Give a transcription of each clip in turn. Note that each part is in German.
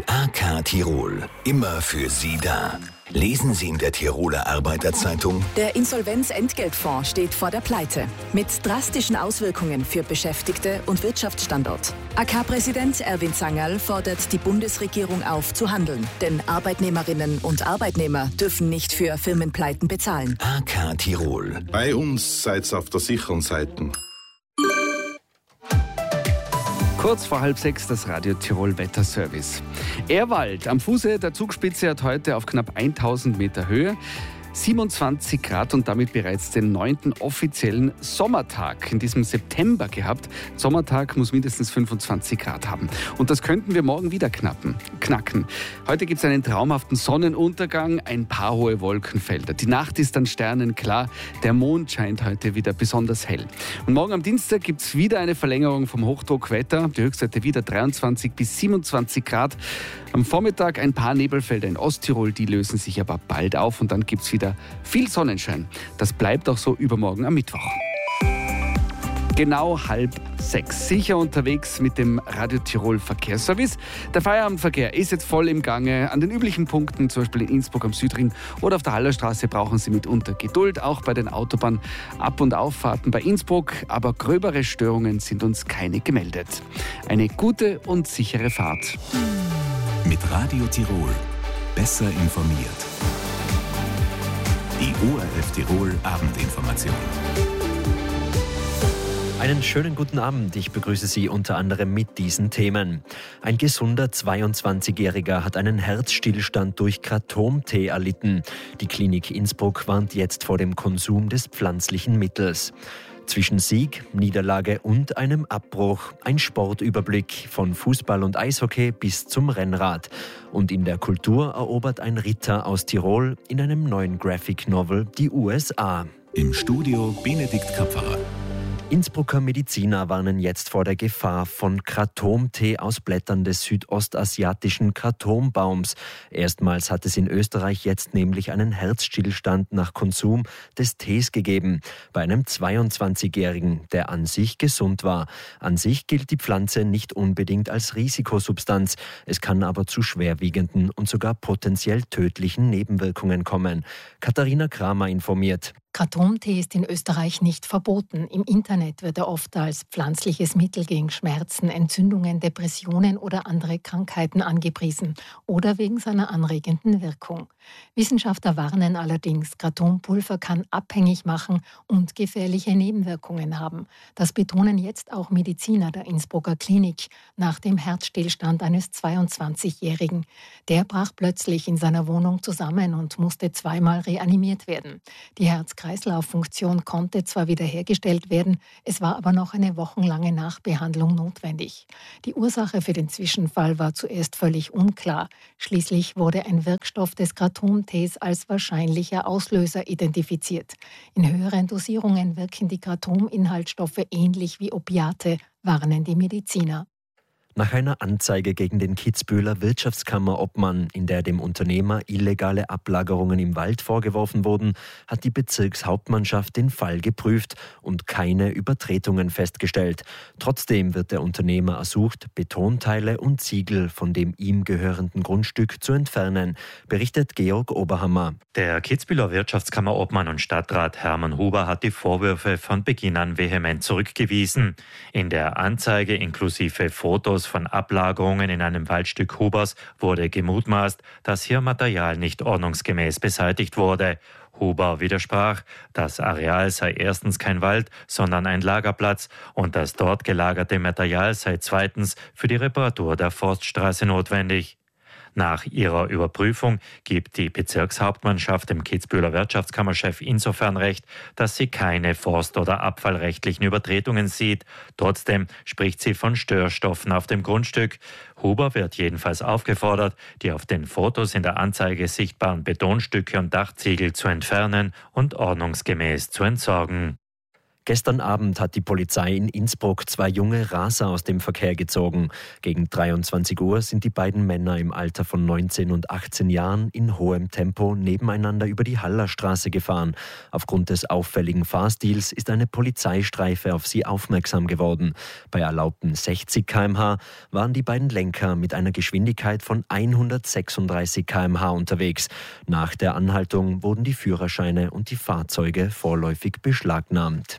AK Tirol. Immer für Sie da. Lesen Sie in der Tiroler Arbeiterzeitung: Der Insolvenzentgeltfonds steht vor der Pleite. Mit drastischen Auswirkungen für Beschäftigte und Wirtschaftsstandort. AK-Präsident Erwin Zangerl fordert die Bundesregierung auf, zu handeln. Denn Arbeitnehmerinnen und Arbeitnehmer dürfen nicht für Firmenpleiten bezahlen. AK Tirol. Bei uns seid ihr auf der sicheren Seite. Kurz vor 5:30 das Radio Tirol Wetterservice. Ehrwald am Fuße der Zugspitze hat heute auf knapp 1000 Meter Höhe 27 Grad und damit bereits den 9. offiziellen Sommertag in diesem September gehabt. Sommertag muss mindestens 25 Grad haben. Und das könnten wir morgen wieder knacken. Heute gibt es einen traumhaften Sonnenuntergang, ein paar hohe Wolkenfelder. Die Nacht ist dann sternenklar. Der Mond scheint heute wieder besonders hell. Und morgen am Dienstag gibt es wieder eine Verlängerung vom Hochdruckwetter. Die Höchstwerte wieder 23 bis 27 Grad. Am Vormittag ein paar Nebelfelder in Osttirol, die lösen sich aber bald auf und dann gibt es wieder viel Sonnenschein. Das bleibt auch so übermorgen am Mittwoch. Genau 5:30. Sicher unterwegs mit dem Radio Tirol Verkehrsservice. Der Feierabendverkehr ist jetzt voll im Gange. An den üblichen Punkten, zum Beispiel in Innsbruck am Südring oder auf der Hallerstraße, brauchen Sie mitunter Geduld. Auch bei den Autobahn-Ab- und Auffahrten bei Innsbruck. Aber gröbere Störungen sind uns keine gemeldet. Eine gute und sichere Fahrt. Mit Radio Tirol. Besser informiert. Die ORF Tirol Abendinformation. Einen schönen guten Abend. Ich begrüße Sie unter anderem mit diesen Themen. Ein gesunder 22-Jähriger hat einen Herzstillstand durch Kratom-Tee erlitten. Die Klinik Innsbruck warnt jetzt vor dem Konsum des pflanzlichen Mittels. Zwischen Sieg, Niederlage und einem Abbruch ein Sportüberblick von Fußball und Eishockey bis zum Rennrad. Und in der Kultur erobert ein Ritter aus Tirol in einem neuen Graphic Novel die USA. Im Studio Benedikt Kapferer. Innsbrucker Mediziner warnen jetzt vor der Gefahr von Kratom-Tee aus Blättern des südostasiatischen Kratombaums. Erstmals hat es in Österreich jetzt nämlich einen Herzstillstand nach Konsum des Tees gegeben. Bei einem 22-Jährigen, der an sich gesund war. An sich gilt die Pflanze nicht unbedingt als Risikosubstanz. Es kann aber zu schwerwiegenden und sogar potenziell tödlichen Nebenwirkungen kommen. Katharina Kramer informiert. Kratom-Tee ist in Österreich nicht verboten. Im Internet wird er oft als pflanzliches Mittel gegen Schmerzen, Entzündungen, Depressionen oder andere Krankheiten angepriesen oder wegen seiner anregenden Wirkung. Wissenschaftler warnen allerdings, Kratompulver kann abhängig machen und gefährliche Nebenwirkungen haben. Das betonen jetzt auch Mediziner der Innsbrucker Klinik nach dem Herzstillstand eines 22-Jährigen. Der brach plötzlich in seiner Wohnung zusammen und musste zweimal reanimiert werden. Die Herz-Kreislauf-Funktion konnte zwar wiederhergestellt werden, es war aber noch eine wochenlange Nachbehandlung notwendig. Die Ursache für den Zwischenfall war zuerst völlig unklar. Schließlich wurde ein Wirkstoff des Kratom-Tees als wahrscheinlicher Auslöser identifiziert. In höheren Dosierungen wirken die Kratom-Inhaltsstoffe ähnlich wie Opiate, warnen die Mediziner. Nach einer Anzeige gegen den Kitzbüheler Wirtschaftskammerobmann, in der dem Unternehmer illegale Ablagerungen im Wald vorgeworfen wurden, hat die Bezirkshauptmannschaft den Fall geprüft und keine Übertretungen festgestellt. Trotzdem wird der Unternehmer ersucht, Betonteile und Ziegel von dem ihm gehörenden Grundstück zu entfernen, berichtet Georg Oberhammer. Der Kitzbüheler Wirtschaftskammerobmann und Stadtrat Hermann Huber hat die Vorwürfe von Beginn an vehement zurückgewiesen. In der Anzeige inklusive Fotos von Ablagerungen in einem Waldstück Hubers wurde gemutmaßt, dass hier Material nicht ordnungsgemäß beseitigt wurde. Huber widersprach, das Areal sei erstens kein Wald, sondern ein Lagerplatz und das dort gelagerte Material sei zweitens für die Reparatur der Forststraße notwendig. Nach ihrer Überprüfung gibt die Bezirkshauptmannschaft dem Kitzbüheler Wirtschaftskammerchef insofern recht, dass sie keine forst- oder abfallrechtlichen Übertretungen sieht. Trotzdem spricht sie von Störstoffen auf dem Grundstück. Huber wird jedenfalls aufgefordert, die auf den Fotos in der Anzeige sichtbaren Betonstücke und Dachziegel zu entfernen und ordnungsgemäß zu entsorgen. Gestern Abend hat die Polizei in Innsbruck 2 junge Raser aus dem Verkehr gezogen. Gegen 23 Uhr sind die beiden Männer im Alter von 19 und 18 Jahren in hohem Tempo nebeneinander über die Hallerstraße gefahren. Aufgrund des auffälligen Fahrstils ist eine Polizeistreife auf sie aufmerksam geworden. Bei erlaubten 60 km/h waren die beiden Lenker mit einer Geschwindigkeit von 136 km/h unterwegs. Nach der Anhaltung wurden die Führerscheine und die Fahrzeuge vorläufig beschlagnahmt.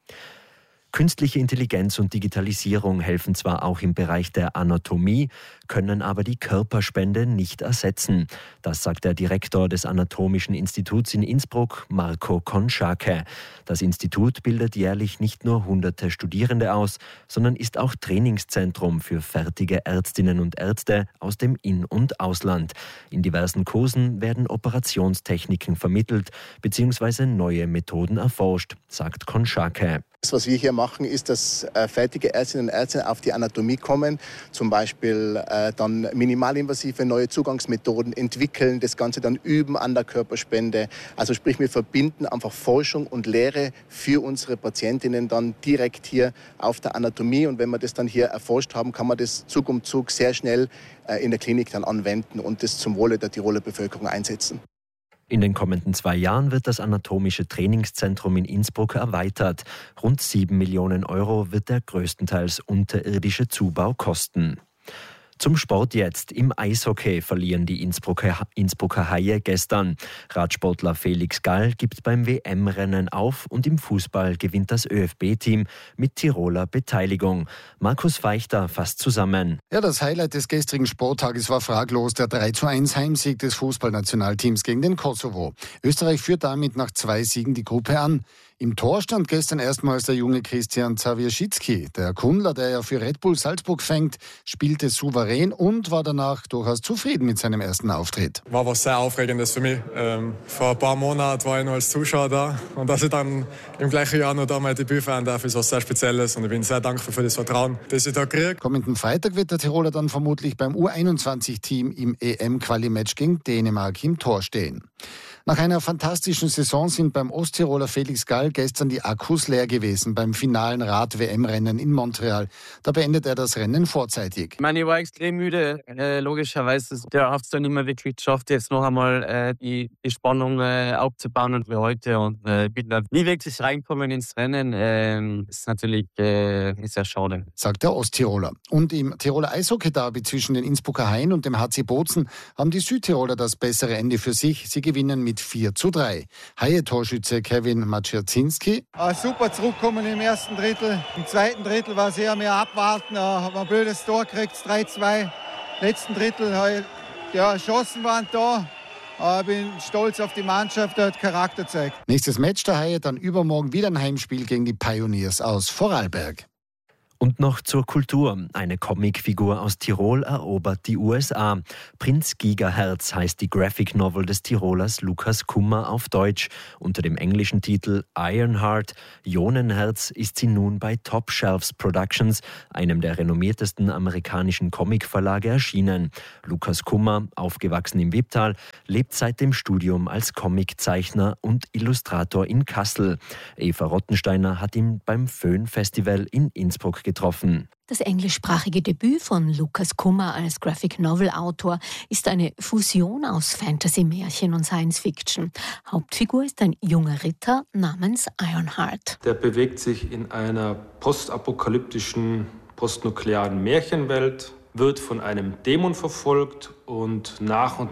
Künstliche Intelligenz und Digitalisierung helfen zwar auch im Bereich der Anatomie, können aber die Körperspende nicht ersetzen. Das sagt der Direktor des Anatomischen Instituts in Innsbruck, Marco Konschake. Das Institut bildet jährlich nicht nur hunderte Studierende aus, sondern ist auch Trainingszentrum für fertige Ärztinnen und Ärzte aus dem In- und Ausland. In diversen Kursen werden Operationstechniken vermittelt bzw. neue Methoden erforscht, sagt Konschake. Das, was wir hier machen, ist, dass fertige Ärztinnen und Ärzte auf die Anatomie kommen, zum Beispiel dann minimalinvasive neue Zugangsmethoden entwickeln, das Ganze dann üben an der Körperspende. Also sprich, wir verbinden einfach Forschung und Lehre für unsere Patientinnen dann direkt hier auf der Anatomie. Und wenn wir das dann hier erforscht haben, kann man das Zug um Zug sehr schnell in der Klinik dann anwenden und das zum Wohle der Tiroler Bevölkerung einsetzen. In den kommenden 2 Jahren wird das Anatomische Trainingszentrum in Innsbruck erweitert. Rund 7 Millionen Euro wird der größtenteils unterirdische Zubau kosten. Zum Sport jetzt. Im Eishockey verlieren die Innsbrucker Haie gestern. Radsportler Felix Gall gibt beim WM-Rennen auf und im Fußball gewinnt das ÖFB-Team mit Tiroler Beteiligung. Markus Feichter fasst zusammen. Ja, das Highlight des gestrigen Sporttages war fraglos der 3:1 Heimsieg des Fußballnationalteams gegen den Kosovo. Österreich führt damit nach 2 Siegen die Gruppe an. Im Tor stand gestern erstmals der junge Christian Zawierczycki. Der Kundler, der ja für Red Bull Salzburg fängt, spielte souverän und war danach durchaus zufrieden mit seinem ersten Auftritt. War was sehr Aufregendes für mich. Vor ein paar Monaten war ich noch als Zuschauer da und dass ich dann im gleichen Jahr noch da mein Debüt feiern darf, ist was sehr Spezielles und ich bin sehr dankbar für das Vertrauen, das ich da kriege. Kommenden Freitag wird der Tiroler dann vermutlich beim U21-Team im EM-Quali-Match gegen Dänemark im Tor stehen. Nach einer fantastischen Saison sind beim Osttiroler Felix Gall gestern die Akkus leer gewesen beim finalen Rad-WM-Rennen in Montreal. Da beendet er das Rennen vorzeitig. Ich meine, ich war extrem müde, logischerweise. Der hat es dann nicht mehr wirklich geschafft, jetzt noch einmal die Spannung aufzubauen und wie heute. Und bin dann nie wirklich reinkommen ins Rennen. Ist natürlich sehr schade. Sagt der Osttiroler. Und im Tiroler Eishockey-Derby zwischen den Innsbrucker Haien und dem HC Bozen haben die Südtiroler das bessere Ende für sich. Sie gewinnen mit 4:3. Haie-Torschütze Kevin Maciarzinski. Super zurückkommen im ersten Drittel. Im zweiten Drittel war es eher mehr abwarten. Haben ein blödes Tor gekriegt, 3:2. Letzten Drittel, Chancen waren da. Aber ich bin stolz auf die Mannschaft, die hat Charakter gezeigt. Nächstes Match der Haie, dann übermorgen wieder ein Heimspiel gegen die Pioneers aus Vorarlberg. Und noch zur Kultur. Eine Comicfigur aus Tirol erobert die USA. Prinz Gigaherz heißt die Graphic Novel des Tirolers Lukas Kummer auf Deutsch. Unter dem englischen Titel Ironheart, Ionenherz, ist sie nun bei Top Shelves Productions, einem der renommiertesten amerikanischen Comicverlage, erschienen. Lukas Kummer, aufgewachsen im Wipptal, lebt seit dem Studium als Comiczeichner und Illustrator in Kassel. Eva Rottensteiner hat ihn beim Föhn-Festival in Innsbruck getroffen. Das englischsprachige Debüt von Lukas Kummer als Graphic-Novel-Autor ist eine Fusion aus Fantasy, Märchen und Science-Fiction. Hauptfigur ist ein junger Ritter namens Ironheart. Der bewegt sich in einer postapokalyptischen, postnuklearen Märchenwelt, wird von einem Dämon verfolgt und nach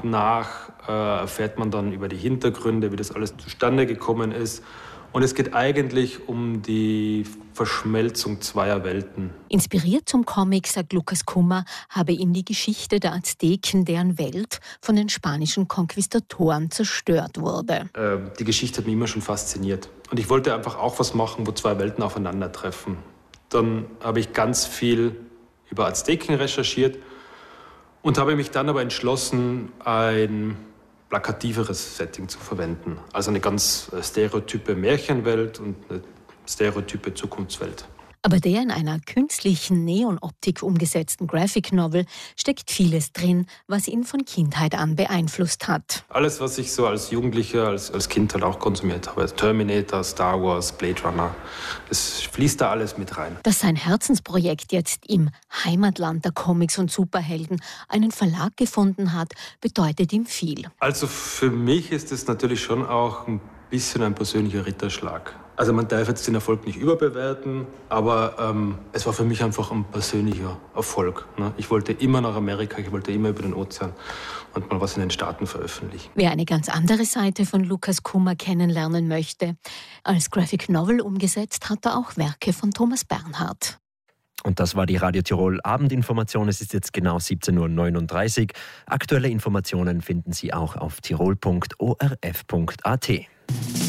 erfährt man dann über die Hintergründe, wie das alles zustande gekommen ist. Und es geht eigentlich um die Verschmelzung zweier Welten. Inspiriert zum Comic, sagt Lukas Kummer, habe ihn die Geschichte der Azteken, deren Welt von den spanischen Konquistatoren zerstört wurde. Die Geschichte hat mich immer schon fasziniert. Und ich wollte einfach auch was machen, wo zwei Welten aufeinandertreffen. Dann habe ich ganz viel über Azteken recherchiert und habe mich dann aber entschlossen, ein plakativeres Setting zu verwenden. Also eine ganz stereotype Märchenwelt und eine stereotype Zukunftswelt. Aber der in einer künstlichen Neonoptik umgesetzten Graphic Novel steckt vieles drin, was ihn von Kindheit an beeinflusst hat. Alles, was ich so als Jugendlicher, als Kind halt auch konsumiert habe. Terminator, Star Wars, Blade Runner. Es fließt da alles mit rein. Dass sein Herzensprojekt jetzt im Heimatland der Comics und Superhelden einen Verlag gefunden hat, bedeutet ihm viel. Also für mich ist es natürlich schon auch ein bisschen ein persönlicher Ritterschlag. Also man darf jetzt den Erfolg nicht überbewerten, aber es war für mich einfach ein persönlicher Erfolg. Ne? Ich wollte immer nach Amerika, ich wollte immer über den Ozean und mal was in den Staaten veröffentlichen. Wer eine ganz andere Seite von Lukas Kummer kennenlernen möchte, als Graphic Novel umgesetzt hat er auch Werke von Thomas Bernhard. Und das war die Radio Tirol Abendinformation. Es ist jetzt genau 17.39 Uhr. Aktuelle Informationen finden Sie auch auf tirol.orf.at.